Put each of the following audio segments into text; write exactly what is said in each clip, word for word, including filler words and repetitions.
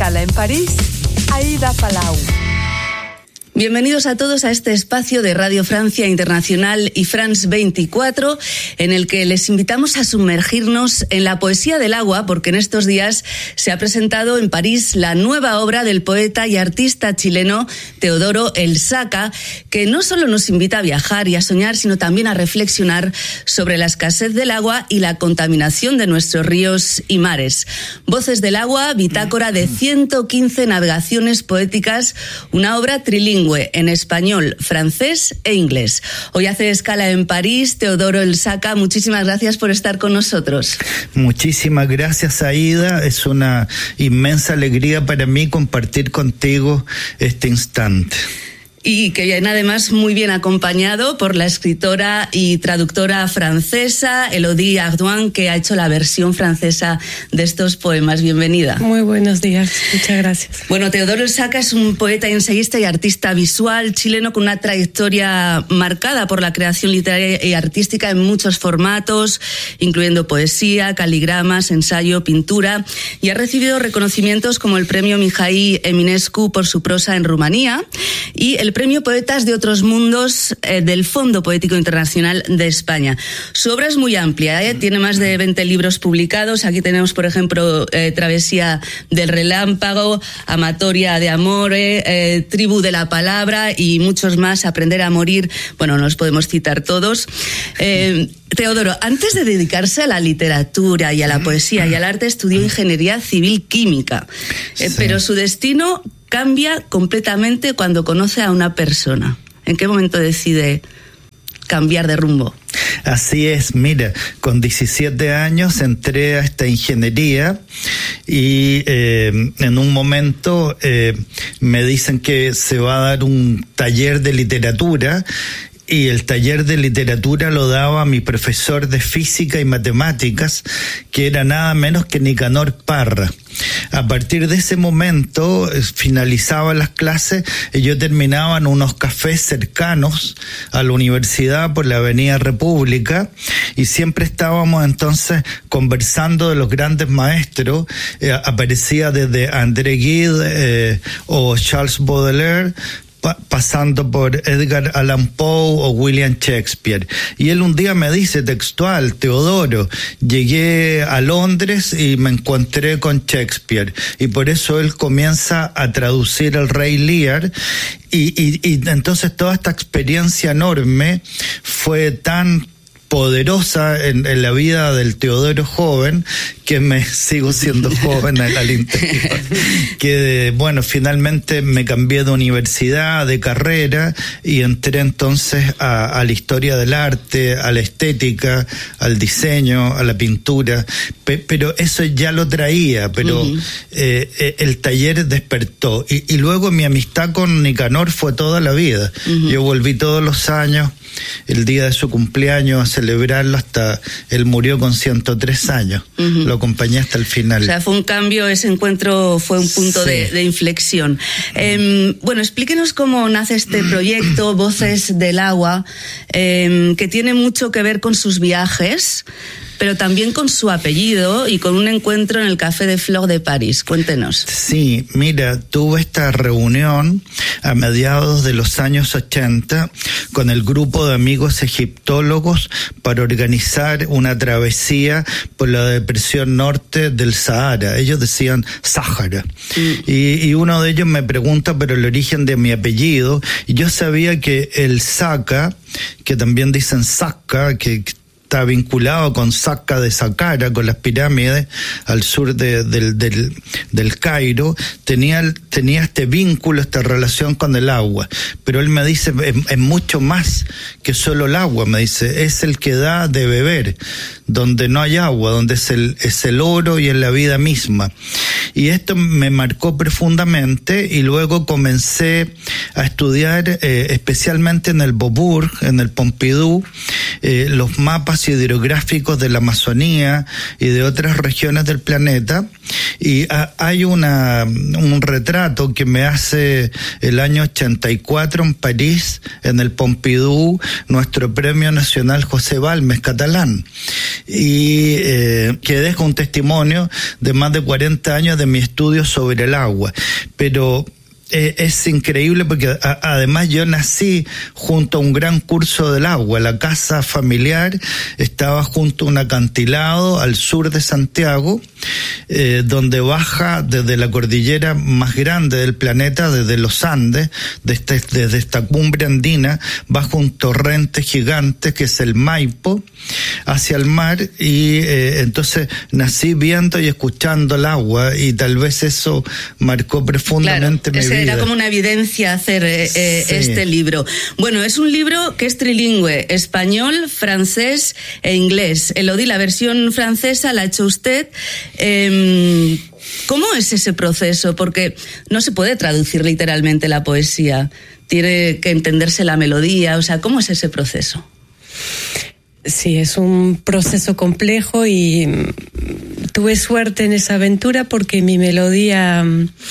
escala en París, Aida Palau. Bienvenidos a todos a este espacio de Radio Francia Internacional y France veinticuatro, en el que les invitamos a sumergirnos en la poesía del agua, porque en estos días se ha presentado en París la nueva obra del poeta y artista chileno Teodoro El Saca, que no solo nos invita a viajar y a soñar, sino también a reflexionar sobre la escasez del agua y la contaminación de nuestros ríos y mares. Voces del agua, bitácora de ciento quince navegaciones poéticas, una obra trilingüe en español, francés e inglés. Hoy hace escala en París Teodoro El Saca. Muchísimas gracias por estar con nosotros. Muchísimas gracias, Aida. Es una inmensa alegría para mí compartir contigo este instante. Y que viene además muy bien acompañado por la escritora y traductora francesa Elodie Ardoin, que ha hecho la versión francesa de estos poemas. Bienvenida. Muy buenos días, muchas gracias. Bueno, Teodoro El Saca es un poeta, ensayista y artista visual chileno con una trayectoria marcada por la creación literaria y artística en muchos formatos, incluyendo poesía, caligramas, ensayo, pintura, y ha recibido reconocimientos como el premio Mihai Eminescu por su prosa en Rumanía y el Premio Poetas de Otros Mundos eh, del Fondo Poético Internacional de España. Su obra es muy amplia, ¿eh? Tiene más de veinte libros publicados. Aquí tenemos, por ejemplo, eh, Travesía del Relámpago, Amatoria de Amore, eh, Tribu de la Palabra y muchos más, Aprender a Morir. Bueno, no los podemos citar todos. Eh, Teodoro, antes de dedicarse a la literatura y a la poesía y al arte, estudió Ingeniería Civil Química, eh, sí. Pero su destino cambia completamente cuando conoce a una persona. ¿En qué momento decide cambiar de rumbo? Así es, mira, con diecisiete años entré a esta ingeniería y eh, en un momento eh, me dicen que se va a dar un taller de literatura. Y el taller de literatura lo daba mi profesor de física y matemáticas, que era nada menos que Nicanor Parra. A partir de ese momento, finalizaban las clases y yo terminaba en unos cafés cercanos a la universidad por la Avenida República y siempre estábamos entonces conversando de los grandes maestros. Eh, aparecía desde André Gide eh, o Charles Baudelaire, pasando por Edgar Allan Poe o William Shakespeare. Y él un día me dice textual: Teodoro, llegué a Londres y me encontré con Shakespeare. Y por eso él comienza a traducir El Rey Lear. Y, y, y entonces toda esta experiencia enorme fue tan poderosa en, en la vida del Teodoro joven, que me sigo siendo joven al, al interior, que bueno, finalmente me cambié de universidad, de carrera, y entré entonces a, a la historia del arte, a la estética, al diseño, a la pintura, Pe, pero eso ya lo traía, pero uh-huh. eh, el taller despertó, y, y luego mi amistad con Nicanor fue toda la vida. Uh-huh. Yo volví todos los años, el día de su cumpleaños, a celebrarlo hasta él murió con ciento tres años. Uh-huh. Lo acompañé hasta el final. O sea, fue un cambio, ese encuentro fue un punto sí. de, de inflexión. Eh, bueno, explíquenos cómo nace este proyecto, Voces del Agua, eh, que tiene mucho que ver con sus viajes, pero también con su apellido y con un encuentro en el Café de Flore de París. Cuéntenos. Sí, mira, tuve esta reunión a mediados de los años ochenta con el grupo de amigos egiptólogos para organizar una travesía por la depresión norte del Sahara. Ellos decían Sáhara. Mm. Y, y uno de ellos me pregunta por el origen de mi apellido, y yo sabía que el Saca, que también dicen Saca, que está vinculado con Saqqara de Saqqara, con las pirámides al sur de, del, del, del Cairo, tenía, tenía este vínculo, esta relación con el agua. Pero él me dice, es, es mucho más que solo el agua, me dice, es el que da de beber, donde no hay agua, donde es el, es el oro y es la vida misma. Y esto me marcó profundamente, y luego comencé a estudiar eh, especialmente en el Beaubourg, en el Pompidou, eh, los mapas hidrográficos de la Amazonía y de otras regiones del planeta, Y a, hay una un retrato que me hace el año ochenta y cuatro en París, en el Pompidou, nuestro Premio Nacional José Balmes catalán, y eh, que deja un testimonio de más de cuarenta años de mi estudio sobre el agua. Pero es increíble porque a, además yo nací junto a un gran curso del agua. La casa familiar estaba junto a un acantilado al sur de Santiago, eh, donde baja desde la cordillera más grande del planeta, desde los Andes, desde, desde esta cumbre andina, baja un torrente gigante que es el Maipo, hacia el mar, y eh, entonces nací viendo y escuchando el agua, y tal vez eso marcó profundamente claro, mi vida. Era como una evidencia hacer eh, sí. este libro. Bueno, es un libro que es trilingüe, español, francés e inglés. Elodie, la versión francesa la ha hecho usted. Eh, ¿Cómo es ese proceso? Porque no se puede traducir literalmente la poesía. Tiene que entenderse la melodía. O sea, ¿cómo es ese proceso? Sí, es un proceso complejo y tuve suerte en esa aventura porque mi melodía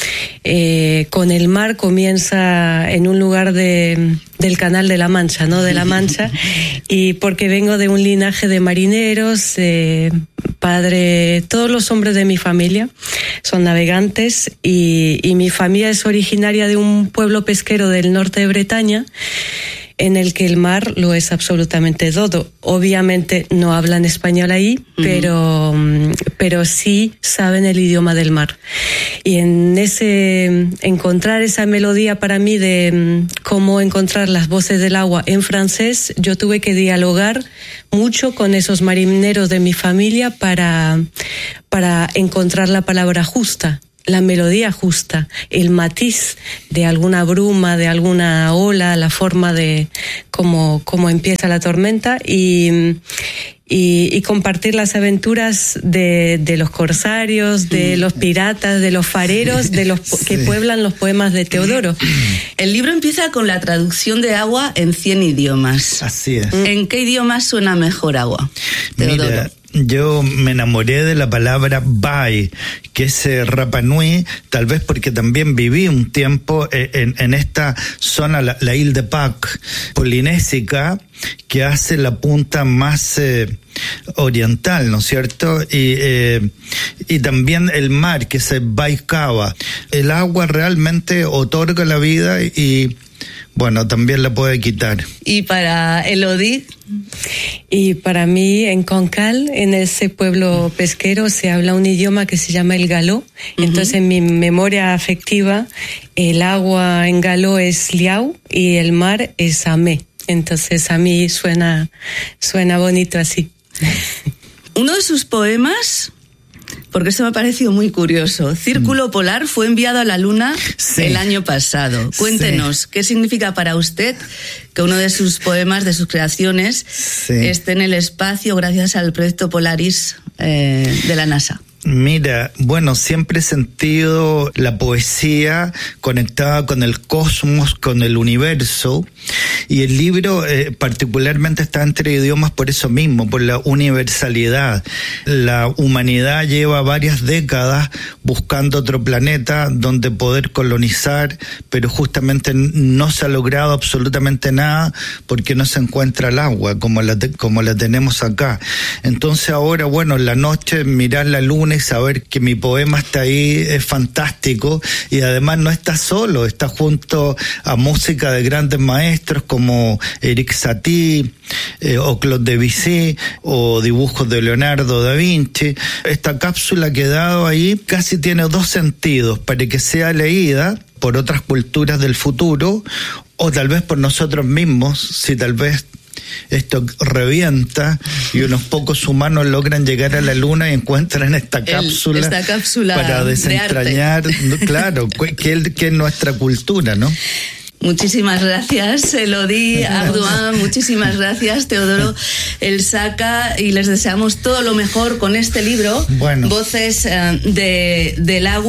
eh, con el mar comienza en un lugar de, del Canal de la Mancha, ¿no? De la Mancha, y porque vengo de un linaje de marineros, eh, padre, todos los hombres de mi familia son navegantes y, y mi familia es originaria de un pueblo pesquero del norte de Bretaña, en el que el mar lo es absolutamente todo. Obviamente no hablan español ahí, uh-huh. pero, pero sí saben el idioma del mar. Y en ese encontrar esa melodía para mí de cómo encontrar las voces del agua en francés, yo tuve que dialogar mucho con esos marineros de mi familia para, para encontrar la palabra justa, la melodía justa, el matiz de alguna bruma, de alguna ola, la forma de cómo, cómo empieza la tormenta, y, y, y compartir las aventuras de, de los corsarios, de los piratas, de los fareros, de los que pueblan los poemas de Teodoro. El libro empieza con la traducción de agua en cien idiomas. Así es. ¿En qué idioma suena mejor agua, Teodoro? Mira, yo me enamoré de la palabra bai, que es eh, Rapa Nui, tal vez porque también viví un tiempo eh, en, en esta zona, la, la Ile de Pâques, polinésica, que hace la punta más eh, oriental, ¿no es cierto? Y, eh, y también el mar, que es el Baikava. El agua realmente otorga la vida y, bueno, también la puede quitar. ¿Y para Elodie? Y para mí, en Concal, en ese pueblo pesquero, se habla un idioma que se llama el galó. Uh-huh. Entonces, en mi memoria afectiva, el agua en galó es liau y el mar es amé. Entonces, a mí suena, suena bonito así. Uno de sus poemas, porque eso me ha parecido muy curioso, Círculo Polar, fue enviado a la Luna sí. el año pasado. Cuéntenos, sí. ¿qué significa para usted que uno de sus poemas, de sus creaciones, sí. esté en el espacio gracias al proyecto Polaris eh, de la NASA? Mira, bueno, siempre he sentido la poesía conectada con el cosmos, con el universo, y el libro eh, particularmente está entre idiomas por eso mismo, por la universalidad. La humanidad lleva varias décadas buscando otro planeta donde poder colonizar, pero justamente no se ha logrado absolutamente nada porque no se encuentra el agua como la, te, como la tenemos acá. Entonces ahora, bueno, en la noche mirar la luna y saber que mi poema está ahí es fantástico, y además no está solo, está junto a música de grandes maestros como Eric Satie eh, o Claude Debussy o dibujos de Leonardo da Vinci. Esta cápsula que he dado ahí casi tiene dos sentidos: para que sea leída por otras culturas del futuro o tal vez por nosotros mismos, si tal vez esto revienta y unos pocos humanos logran llegar a la luna y encuentran esta cápsula, El, esta cápsula para desentrañar, de claro, que, que es nuestra cultura, ¿no? Muchísimas gracias, Elodie Ardoin, muchísimas gracias, Teodoro Elsaca, y les deseamos todo lo mejor con este libro, bueno. Voces eh, de, del agua,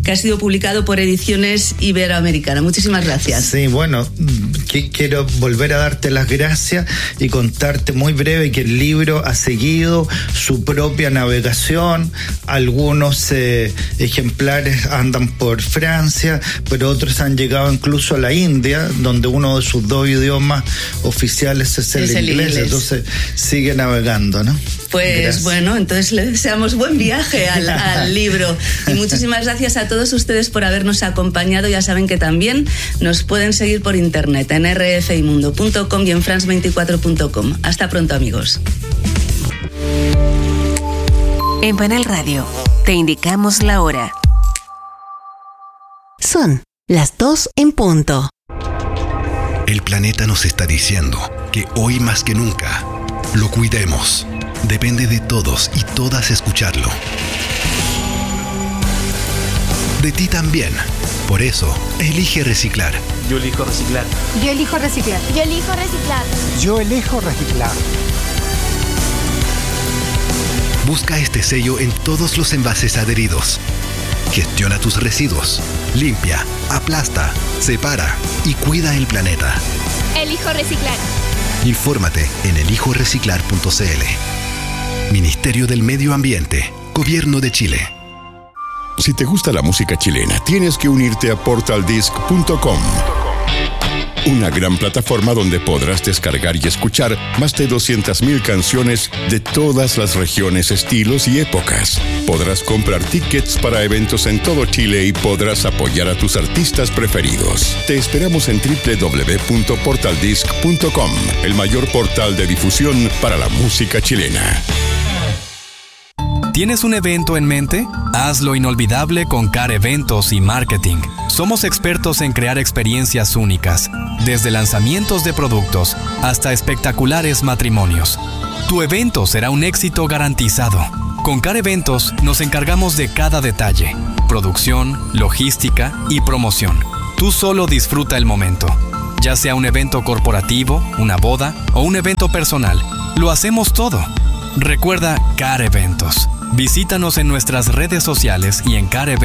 que ha sido publicado por Ediciones Iberoamericana. Muchísimas gracias. Sí, bueno, que, quiero volver a darte las gracias y contarte muy breve que el libro ha seguido su propia navegación. Algunos eh, ejemplares andan por Francia, pero otros han llegado incluso a la India, donde uno de sus dos idiomas oficiales es el, es el inglés, inglés. Entonces sigue navegando, ¿no? Pues gracias. Bueno, entonces le deseamos buen viaje al, al libro. Y muchísimas gracias a todos ustedes por habernos acompañado. Ya saben que también nos pueden seguir por internet en r f i mundo punto com y en france veinticuatro punto com. Hasta pronto, amigos. En Panel Radio te indicamos la hora. Son las dos en punto. El planeta nos está diciendo que hoy más que nunca lo cuidemos. Depende de todos y todas escucharlo. De ti también. Por eso, elige reciclar. Yo elijo reciclar. Yo elijo reciclar. Yo elijo reciclar. Yo elijo reciclar. Busca este sello en todos los envases adheridos. Gestiona tus residuos. Limpia, aplasta, separa y cuida el planeta. Elijo reciclar. Infórmate en elijo reciclar punto c l. Ministerio del Medio Ambiente, Gobierno de Chile. Si te gusta la música chilena, tienes que unirte a portal disc punto com. Una gran plataforma donde podrás descargar y escuchar más de doscientas mil canciones de todas las regiones, estilos y épocas. Podrás comprar tickets para eventos en todo Chile y podrás apoyar a tus artistas preferidos. Te esperamos en doble u doble u doble u punto portal disc punto com, el mayor portal de difusión para la música chilena. ¿Tienes un evento en mente? Hazlo inolvidable con C A R Eventos y Marketing. Somos expertos en crear experiencias únicas, desde lanzamientos de productos hasta espectaculares matrimonios. Tu evento será un éxito garantizado. Con C A R Eventos nos encargamos de cada detalle: producción, logística y promoción. Tú solo disfruta el momento. Ya sea un evento corporativo, una boda o un evento personal, lo hacemos todo. Recuerda C A R Eventos. Visítanos en nuestras redes sociales y en C A R